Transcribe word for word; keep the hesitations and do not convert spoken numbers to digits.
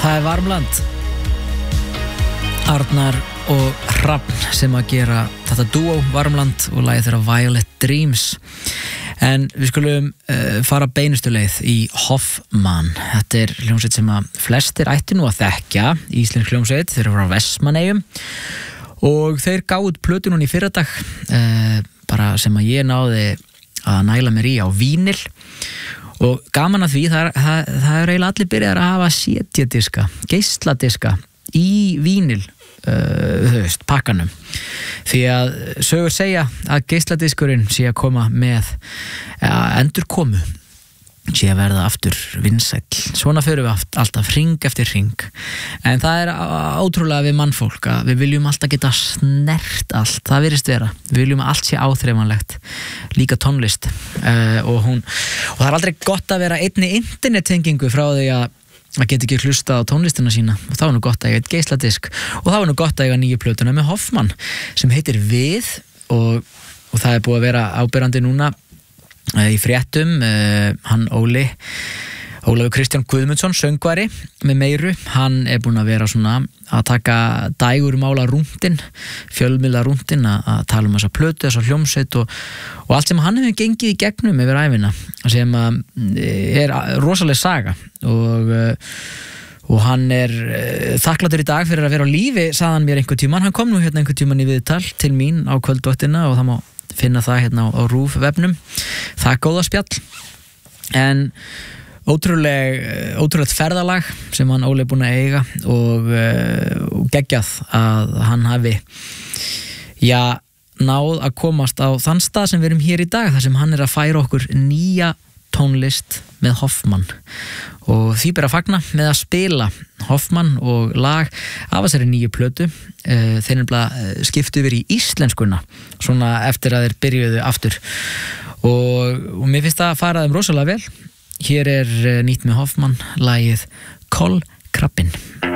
Það er Varmland, Arnar og Hrafn sem að gera þetta dúó Varmland og lagið þeirra Violet Dreams. En við skulum uh, fara beinustu leið í Hoffmann. Þetta er hljómsveit sem að flestir ætti nú að þekkja, íslensk hljómsveit, þeir eru frá Vestmannaeyjum og þeir gáðu út plötu núna í fyrradag, uh, bara sem að ég náði að næla mér í á vínil. Og gaman að því, það er, það, það er eiginlega allir byrjar að hafa setjadiska, geisladiska í vínil, uh, þú veist, pakkanum. Því að sögur segja að geisladiskurinn sé að koma með ja, endurkomu, sé að verða aftur vinsæll. Svona förum við alltaf hring eftir hring. En það er ótrúlega við mannfólk að við viljum alltaf geta snert allt. Það virðist vera. Við viljum að allt sé áþreifanlegt. Líka tónlist. Uh, og, hún, og það er aldrei gott að vera einni internettengingu frá því að að geta ekki hlusta á tónlistina sína. Og þá er nú gott að eiga eitt geisladisk. Og þá er nú gott að eiga nýju plötuna með Hoffmann sem heitir Við og, og það er búið að vera áberandi núna í fréttum, uh, hann Óli Ólafur Kristján Guðmundsson, söngvari með meiru, hann er búinn að vera svona að taka dægur mála rúndin, fjölmiðla rúndin að, að tala um þessa plötu, þessa hljómsveit og, og allt sem hann hefur gengið í gegnum yfir ævina, sem að er rosaleg saga og uh, og hann er uh, þakkláttur í dag fyrir að vera á lífi, sagði hann mér einhvern tímann. Hann kom nú hérna einhvern tímann í viðtal til mín á kvöldvaktina og það má finna það hérna á, á RÚV vefnum. Það er góða spjall. En ótrúleg, ótrúlegt ferðalag sem hann Óli er búinn að eiga og, uh, og geggjað að hann hafi já, náð að komast á þann stað sem við erum hér í dag, þar sem hann er að færa okkur nýja tónlist með Hoffmann og því ber að fagna með að spila Hoffmann og lag af þessari nýju plötu. Þeir nefnilega skiptu yfir í íslenskuna svona eftir að þeir byrjuðu aftur og, og mér finnst það að fara þeim rosalega vel. Hér er nýtt með Hoffmann lagið Kolkrabbinn.